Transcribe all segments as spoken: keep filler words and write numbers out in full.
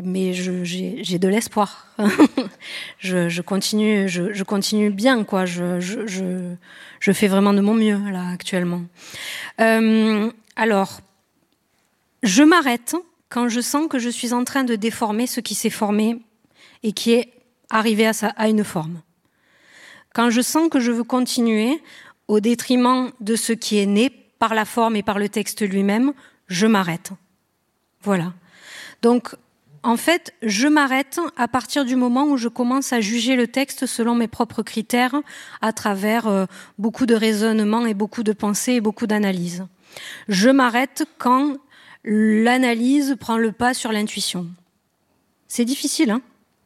mais je, j'ai, j'ai de l'espoir. je, je continue, je, je continue bien, quoi. Je, je, je, je fais vraiment de mon mieux là actuellement. Euh, alors, je m'arrête quand je sens que je suis en train de déformer ce qui s'est formé et qui est arrivé à, sa, à une forme. Quand je sens que je veux continuer au détriment de ce qui est né par la forme et par le texte lui-même, je m'arrête. Voilà. Donc, en fait, je m'arrête à partir du moment où je commence à juger le texte selon mes propres critères, à travers euh, beaucoup de raisonnements et beaucoup de pensées et beaucoup d'analyses. Je m'arrête quand l'analyse prend le pas sur l'intuition. C'est difficile, hein ?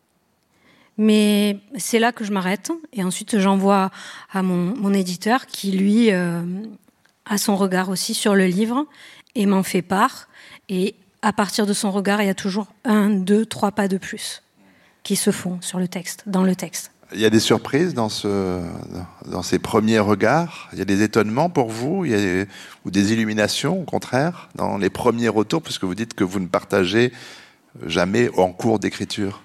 Mais c'est là que je m'arrête. Et ensuite, j'envoie à mon, mon éditeur qui, lui, euh, a son regard aussi sur le livre et m'en fait part. Et à partir de son regard, il y a toujours un, deux, trois pas de plus qui se font sur le texte, dans le texte. Il y a des surprises dans, ce, dans ces premiers regards. Il y a des étonnements pour vous, il y a des, ou des illuminations, au contraire, dans les premiers retours, puisque vous dites que vous ne partagez jamais en cours d'écriture.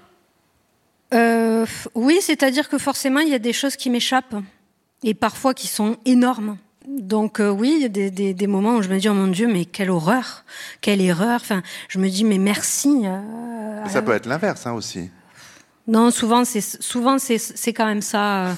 Euh, oui, c'est-à-dire que forcément, il y a des choses qui m'échappent, et parfois qui sont énormes. Donc euh, oui, il y a des, des, des moments où je me dis, oh mon Dieu, mais quelle horreur, quelle erreur. Enfin, je me dis, mais merci. Euh, ça peut être l'inverse, hein, aussi. Non, souvent, c'est, souvent c'est, c'est quand même ça.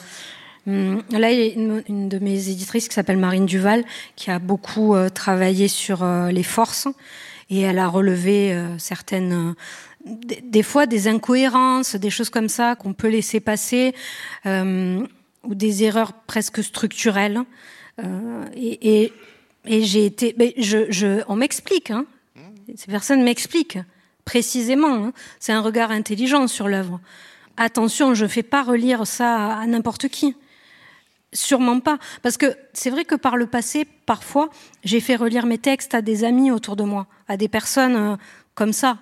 Là, il y a une, une de mes éditrices qui s'appelle Marine Duval, qui a beaucoup euh, travaillé sur euh, les forces, et elle a relevé euh, certaines... Euh, des, des fois, des incohérences, des choses comme ça qu'on peut laisser passer, euh, ou des erreurs presque structurelles. Euh, et, et, et j'ai été... Mais je, je, on m'explique, hein. Ces personnes m'expliquent. Précisément, hein. C'est un regard intelligent sur l'œuvre. Attention, je ne fais pas relire ça à, à n'importe qui. Sûrement pas. Parce que c'est vrai que par le passé, parfois, j'ai fait relire mes textes à des amis autour de moi, à des personnes euh, comme ça.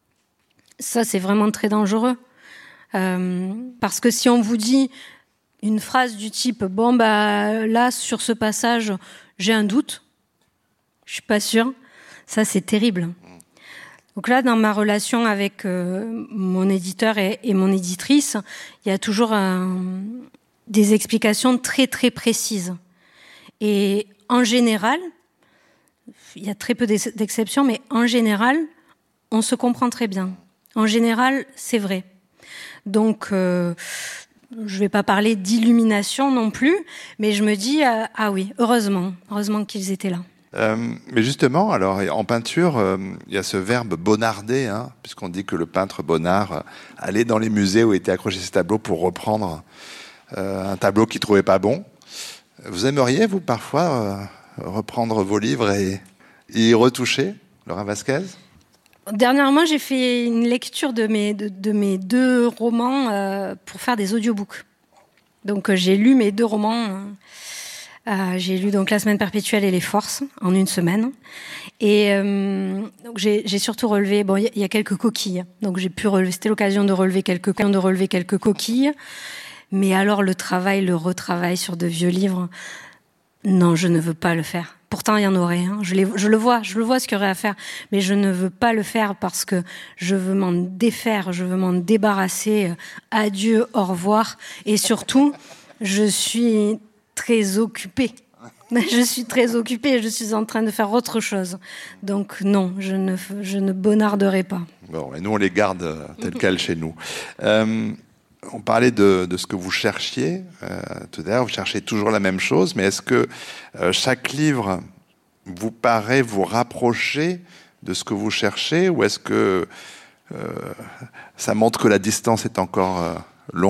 Ça, c'est vraiment très dangereux. Euh, parce que si on vous dit une phrase du type « Bon, bah, là, sur ce passage, j'ai un doute. Je ne suis pas sûre. » Ça, c'est terrible. Donc là, dans ma relation avec euh, mon éditeur et, et mon éditrice, il y a toujours un, des explications très, très précises. Et en général, il y a très peu d'exceptions, mais en général, on se comprend très bien. En général, c'est vrai. Donc, euh, je ne vais pas parler d'illumination non plus, mais je me dis, euh, ah oui, heureusement, heureusement qu'ils étaient là. Euh, mais justement, alors en peinture, euh, il y a ce verbe bonarder, hein, puisqu'on dit que le peintre Bonnard euh, allait dans les musées où étaient accrochés ses tableaux pour reprendre euh, un tableau qu'il trouvait pas bon. Vous aimeriez, vous, parfois, euh, reprendre vos livres et, et y retoucher, Laura Vasquez ? Dernièrement, j'ai fait une lecture de mes, de, de mes deux romans euh, pour faire des audiobooks. Donc, euh, j'ai lu mes deux romans... Euh, Euh, j'ai lu donc La Semaine perpétuelle et Les Forces en une semaine. Et euh, donc j'ai, j'ai surtout relevé... Bon, il y, y a quelques coquilles. Donc j'ai pu relever... C'était l'occasion de relever quelques, de relever quelques coquilles. Mais alors, le travail, le retravail sur de vieux livres, non, je ne veux pas le faire. Pourtant, il y en aurait. Hein. Je, les, je le vois, je le vois ce qu'il y aurait à faire. Mais je ne veux pas le faire parce que je veux m'en défaire, je veux m'en débarrasser. Adieu, au revoir. Et surtout, je suis... très occupée. Je suis très occupée, je suis en train de faire autre chose. Donc non, je ne, je ne bonarderai pas. Bon, et nous, on les garde euh, telles quelles chez nous. Euh, on parlait de, de ce que vous cherchiez euh, tout à l'heure, vous cherchez toujours la même chose, mais est-ce que euh, chaque livre vous paraît vous rapprocher de ce que vous cherchez, ou est-ce que euh, ça montre que la distance est encore euh, longue ?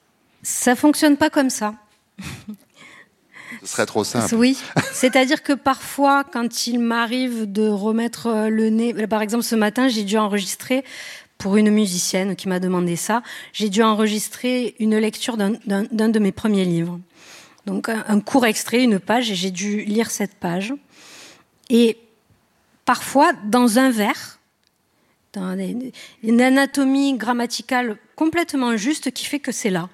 Ça fonctionne pas comme ça. Ce serait trop simple. Oui, c'est-à-dire que parfois, quand il m'arrive de remettre le nez... Par exemple, ce matin, j'ai dû enregistrer, pour une musicienne qui m'a demandé ça, j'ai dû enregistrer une lecture d'un, d'un, d'un de mes premiers livres. Donc, un, un court extrait, une page, et j'ai dû lire cette page. Et parfois, dans un vers, dans une anatomie grammaticale complètement juste qui fait que c'est là.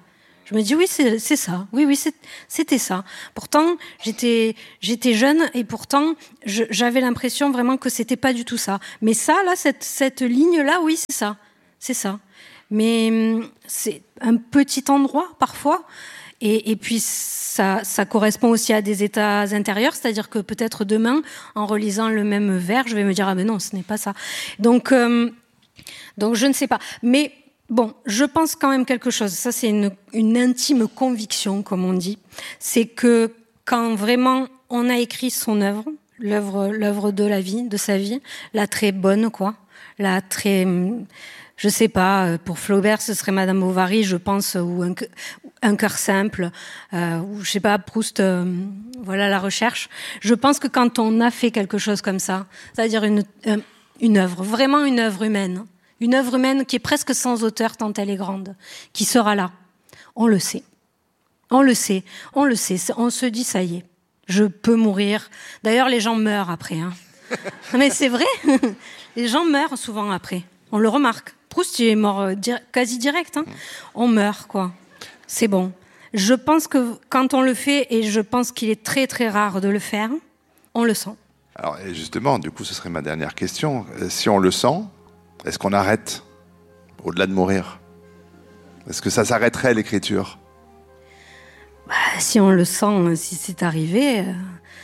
Je me dis oui, c'est, c'est ça. Oui, oui, c'est, c'était ça. Pourtant, j'étais, j'étais jeune et pourtant, je, j'avais l'impression vraiment que c'était pas du tout ça. Mais ça, là, cette, cette ligne-là, oui, c'est ça. C'est ça. Mais c'est un petit endroit, parfois. Et, et puis, ça, ça correspond aussi à des états intérieurs. C'est-à-dire que peut-être demain, en relisant le même vers, je vais me dire, ah ben non, ce n'est pas ça. Donc, euh, donc je ne sais pas. Mais... Bon, je pense quand même quelque chose, ça c'est une, une intime conviction, comme on dit, c'est que quand vraiment on a écrit son œuvre, l'œuvre, l'œuvre de la vie, de sa vie, la très bonne, quoi, la très, je sais pas, pour Flaubert ce serait Madame Bovary, je pense, ou un, un cœur simple, euh, ou je sais pas, Proust, euh, voilà la recherche. Je pense que quand on a fait quelque chose comme ça, c'est-à-dire une, une œuvre, vraiment une œuvre humaine, une œuvre humaine qui est presque sans auteur tant elle est grande, qui sera là. On le sait. On le sait. On le sait. On se dit, ça y est, je peux mourir. D'ailleurs, les gens meurent après. Hein. Mais c'est vrai. Les gens meurent souvent après. On le remarque. Proust, il est mort quasi direct. Hein. On meurt, quoi. C'est bon. Je pense que quand on le fait, et je pense qu'il est très, très rare de le faire, on le sent. Alors, et justement, du coup, ce serait ma dernière question. Si on le sent, est-ce qu'on arrête au-delà de mourir? Est-ce que ça s'arrêterait, l'écriture? Bah, si on le sent, si c'est arrivé, euh,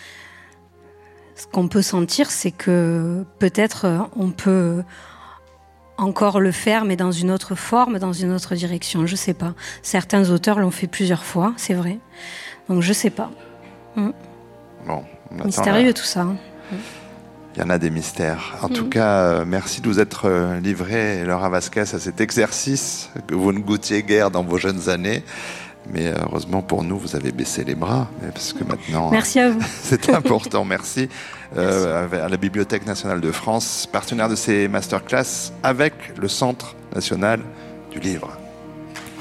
ce qu'on peut sentir, c'est que peut-être euh, on peut encore le faire, mais dans une autre forme, dans une autre direction. Je sais pas. Certains auteurs l'ont fait plusieurs fois, c'est vrai. Donc je sais pas. Mm. Bon, mystérieux la... tout ça. Hein. Mm. Il y en a des mystères. En mmh. tout cas, euh, merci de vous être euh, livré, Laura Vasquez, à cet exercice que vous ne goûtiez guère dans vos jeunes années. Mais euh, heureusement pour nous, vous avez baissé les bras, parce que maintenant... Merci à vous. C'est important, merci. Euh, merci. À la Bibliothèque nationale de France, partenaire de ces masterclass avec le Centre national du livre.